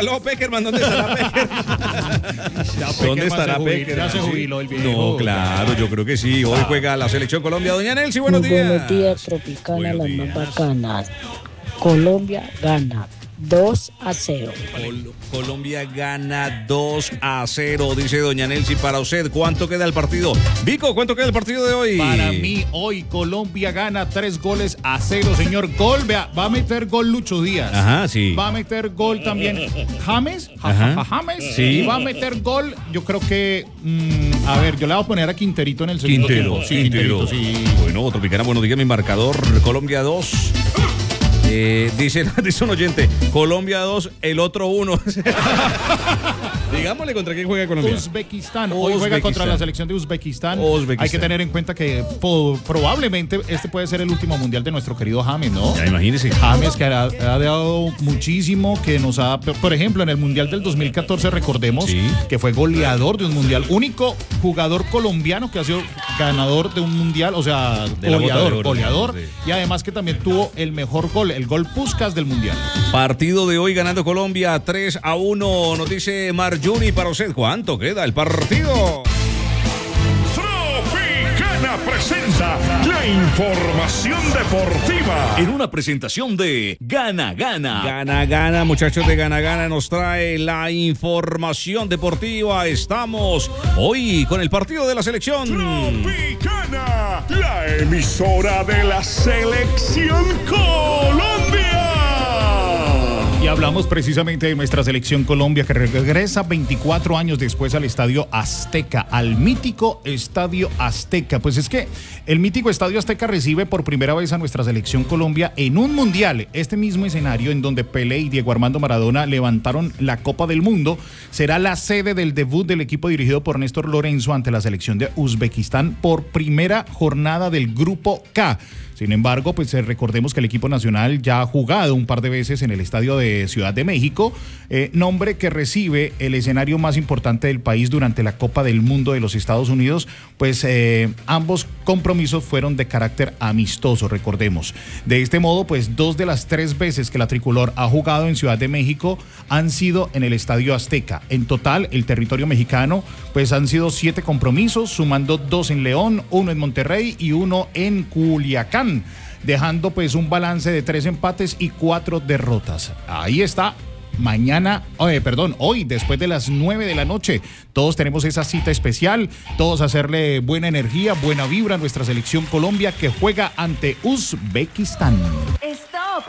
Aló, Peckerman, ¿dónde estará Peckerman? ¿Dónde estará Peckerman? Ya se jubiló el viejo. No, claro, yo creo que sí. Hoy juega la Selección Colombia. Doña Nelcy, buenos días. Buenos días, Tropicana, las más bacanas. Colombia gana 2-0. Colombia gana 2-0, dice doña Nelcy. Para usted, ¿cuánto queda el partido? Vico, ¿cuánto queda el partido de hoy? Para mí, hoy Colombia gana 3-0, señor. Gol, vea, va a meter gol Lucho Díaz. Ajá, sí. Va a meter gol también James. James. Sí. Y va a meter gol, yo creo que, a ver, yo le voy a poner a Quinterito en el segundo tiempo. Sí, Quinterito, sí. Bueno, Tropicana, buenos días, mi marcador. Colombia 2. Dice un oyente, Colombia 2, el otro 1. Digámosle contra quién juega Colombia. Uzbekistán. Hoy juega contra la selección de Uzbekistán. Hay que tener en cuenta que probablemente este puede ser el último mundial de nuestro querido James, ¿no? Ya imagínese. James que ha dado muchísimo, que nos ha... Por ejemplo, en el mundial del 2014, recordemos que fue goleador de un mundial. Único jugador colombiano que ha sido ganador de un mundial, o sea, goleador. Sí. Y además que también tuvo el mejor gol, el gol Puskás del mundial. Partido de hoy ganando Colombia 3-1. Nos dice Marjuni para usted. ¿Cuánto queda el partido? Tropicana presenta la información deportiva. En una presentación de Gana Gana. Gana Gana, muchachos de Gana Gana nos trae la información deportiva. Estamos hoy con el partido de la selección. Tropicana, la emisora de la selección Colombia. Y hablamos precisamente de nuestra selección Colombia, que regresa 24 años después al Estadio Azteca, al mítico Estadio Azteca. Pues es que el mítico Estadio Azteca recibe por primera vez a nuestra selección Colombia en un mundial. Este mismo escenario en donde Pelé y Diego Armando Maradona levantaron la Copa del Mundo será la sede del debut del equipo dirigido por Néstor Lorenzo ante la selección de Uzbekistán por primera jornada del Grupo K. Sin embargo, pues recordemos que el equipo nacional ya ha jugado un par de veces en el estadio de Ciudad de México, nombre que recibe el escenario más importante del país durante la Copa del Mundo de los Estados Unidos, pues ambos compromisos fueron de carácter amistoso, recordemos. De este modo, pues 2 de las 3 veces que la tricolor ha jugado en Ciudad de México han sido en el Estadio Azteca. En total, el territorio mexicano, pues han sido 7 compromisos, sumando 2 en León, 1 en Monterrey y 1 en Culiacán, dejando pues un balance de 3 empates y 4 derrotas. Ahí está. Hoy, después de las 9 de la noche, todos tenemos esa cita especial, todos hacerle buena energía, buena vibra a nuestra selección Colombia que juega ante Uzbekistán. ¡Stop!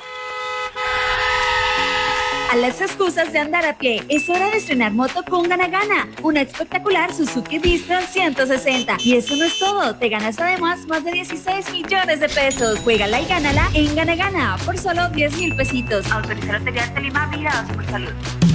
A las excusas de andar a pie, es hora de estrenar moto con Gana Gana, una espectacular Suzuki Vista 160. Y eso no es todo, te ganas además más de 16 millones de pesos. Juégala y gánala en Gana Gana por solo 10,000 pesitos. Autoriza Lotería de Tolima, vigilados por salud.